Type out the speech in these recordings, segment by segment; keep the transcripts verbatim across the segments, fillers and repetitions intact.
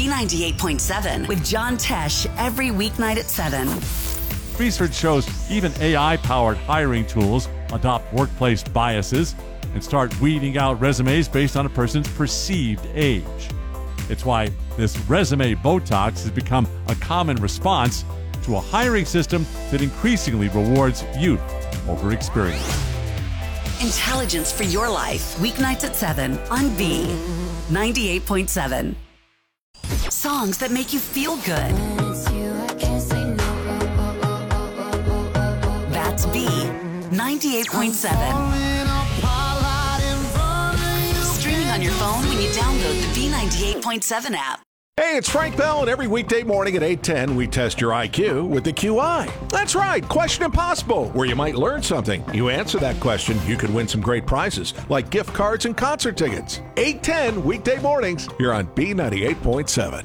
B ninety-eight point seven with John Tesh every weeknight at seven. Research shows even A I-powered hiring tools adopt workplace biases and start weeding out resumes based on a person's perceived age. It's why this resume Botox has become a common response to a hiring system that increasingly rewards youth over experience. Intelligence for your life, weeknights at seven on B ninety-eight point seven. Songs that make you feel good. That's B ninety-eight point seven. Streaming on your phone when you download the B ninety-eight point seven app. Hey, it's Frank Bell, and every weekday morning at eight ten, we test your I Q with the Q I. That's right, Question Impossible, where you might learn something. You answer that question, you could win some great prizes, like gift cards and concert tickets. eight ten, weekday mornings, here on B ninety-eight point seven.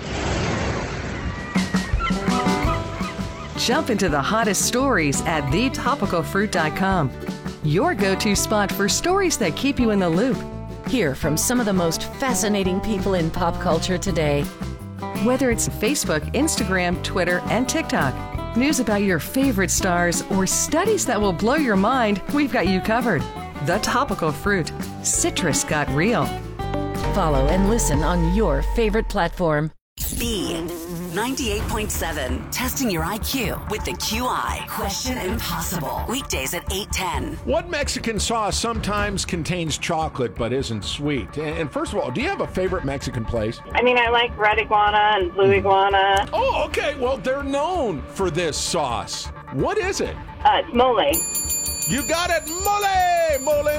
Jump into the hottest stories at the topical fruit dot com. Your go-to spot for stories that keep you in the loop. Hear from some of the most fascinating people in pop culture today. Whether it's Facebook, Instagram, Twitter, and TikTok, news about your favorite stars, or studies that will blow your mind, we've got you covered. The Topical Fruit. Citrus got real. Follow and listen on your favorite platform. B ninety-eight point seven, testing your I Q with the Q I. Question Impossible. Weekdays at eight ten. What Mexican sauce sometimes contains chocolate but isn't sweet? And first of all, do you have a favorite Mexican place? I mean, I like red iguana and blue iguana. Oh, okay. Well, they're known for this sauce. What is it? Uh, it's mole. You got it. Mole, mole,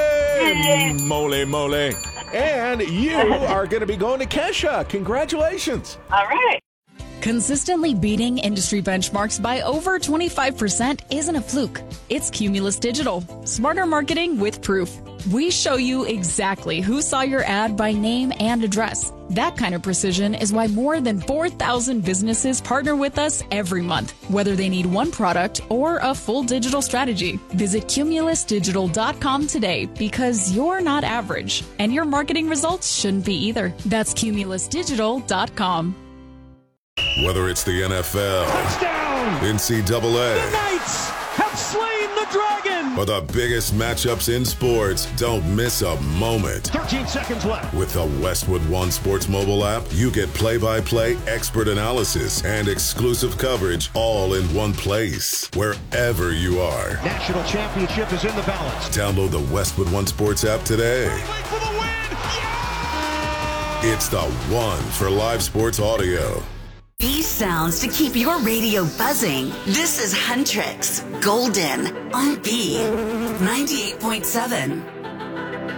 mole, mole, mole. And you are going to be going to Kesha. Congratulations. All right. Consistently beating industry benchmarks by over twenty-five percent isn't a fluke. It's Cumulus Digital. Smarter marketing with proof. We show you exactly who saw your ad by name and address. That kind of precision is why more than four thousand businesses partner with us every month, whether they need one product or a full digital strategy. Visit cumulus digital dot com today, because you're not average, and your marketing results shouldn't be either. That's cumulus digital dot com. Whether it's the N F L, touchdown, N C double A, the Knights have slain the dragon, or the biggest matchups in sports, don't miss a moment. thirteen seconds left. With the Westwood One Sports mobile app, you get play-by-play expert analysis and exclusive coverage all in one place, wherever you are. National championship is in the balance. Download the Westwood One Sports app today. For the win. Yeah! It's the one for live sports audio. These sounds to keep your radio buzzing. This is Huntrix Golden on B ninety-eight point seven.